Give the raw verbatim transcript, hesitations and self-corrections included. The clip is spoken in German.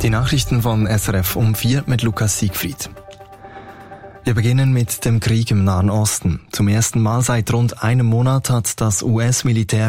Die Nachrichten von S R F um vier mit Lukas Siegfried. Wir beginnen mit dem Krieg im Nahen Osten. Zum ersten Mal seit rund einem Monat hat das U S-Militär